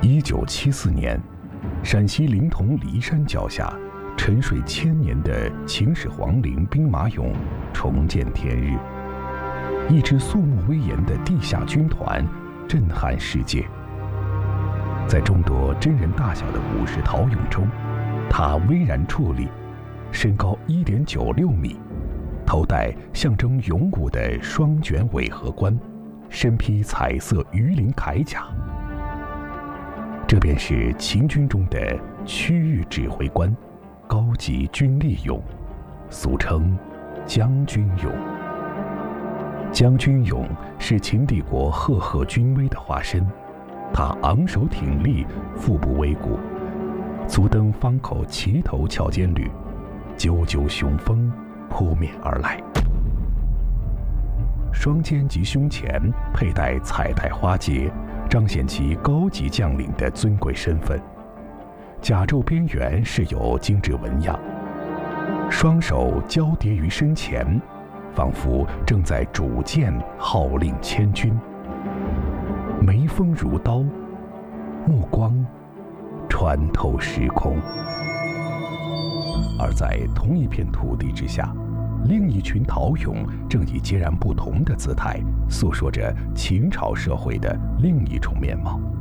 1974年，陕西临潼骊山脚下，沉睡千年的秦始皇陵兵马俑重见天日。一支肃穆威严的地下军团震撼世界。在众多真人大小的武士陶俑中，它巍然矗立，身高1.96米，头戴象征勇武的双卷尾盒冠，身披彩色鱼鳞铠甲。这便是秦军中的区域指挥官，高级军力俑，俗称将军俑。将军俑是秦帝国赫赫军威的化身，他昂首挺立，腹部微鼓，足蹬方口齐头翘肩履，赳赳雄风扑面而来。双肩及胸前佩戴彩带花结，彰显其高级将领的尊贵身份。甲胄边缘饰有精致纹样，双手交叠于身前，仿佛正在主剑号令千军。眉峰如刀，目光穿透时空。而在同一片土地之下，另一群陶俑正以截然不同的姿态，诉说着秦朝社会的另一重面貌。